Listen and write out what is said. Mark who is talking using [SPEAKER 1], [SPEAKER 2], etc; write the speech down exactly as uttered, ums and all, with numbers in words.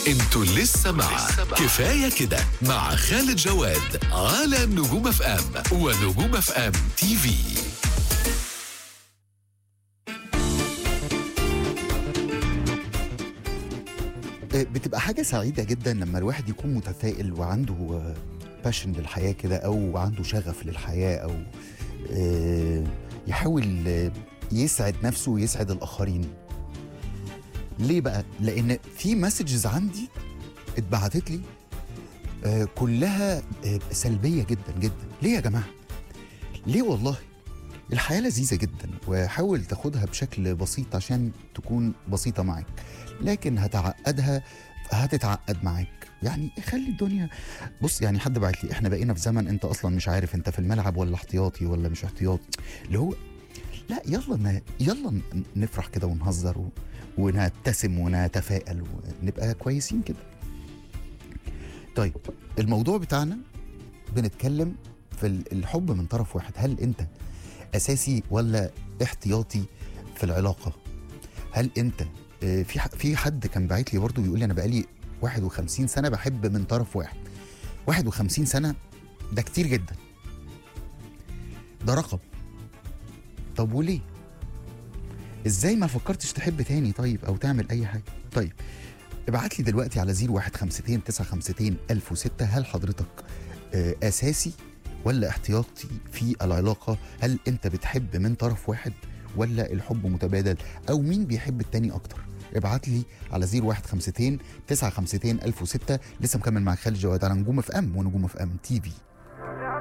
[SPEAKER 1] انتوا لسه مع كفاية كده مع خالد جواد على نجوم اف ام ونجوم اف ام تي في.
[SPEAKER 2] بتبقى حاجة سعيدة جدا لما الواحد يكون متفائل وعنده باشن للحياة كده، أو عنده شغف للحياة، أو يحاول يسعد نفسه ويسعد الآخرين. ليه بقى؟ لأن في مسجز عندي اتبعتت لي كلها سلبية جدا جدا. ليه يا جماعة؟ ليه والله؟ الحياة لذيذة جدا، وحاول تاخدها بشكل بسيط عشان تكون بسيطة معاك، لكن هتعقدها هتتعقد معاك. يعني خلي الدنيا، بص يعني حد بعت لي احنا بقينا في زمن انت اصلا مش عارف انت في الملعب ولا احتياطي ولا مش احتياطي، اللي هو لا يلا ن... يلا نفرح كده ونهزر و... ونبتسم ونتفائل ونبقى كويسين كده. طيب الموضوع بتاعنا بنتكلم في الحب من طرف واحد. هل انت اساسي ولا احتياطي في العلاقه؟ هل انت في في حد كان باعت لي برضه بيقول لي انا بقالي واحد وخمسين سنه بحب من طرف واحد. واحد وخمسين سنه ده كتير جدا، ده رقم. طب وليه؟ ازاي ما فكرتش تحب تاني طيب، او تعمل اي حاجه؟ طيب ابعت لي دلوقتي على صفر واحد خمسة تسعة خمسة ألف وستة. هل حضرتك اساسي ولا احتياطي في العلاقه؟ هل انت بتحب من طرف واحد ولا الحب متبادل، او مين بيحب التاني اكتر؟ ابعت لي على صفر واحد خمسة تسعة خمسة ألف وستة. لسه مكمل مع خالد جواد على نجوم اف ام ونجوم اف ام تي في.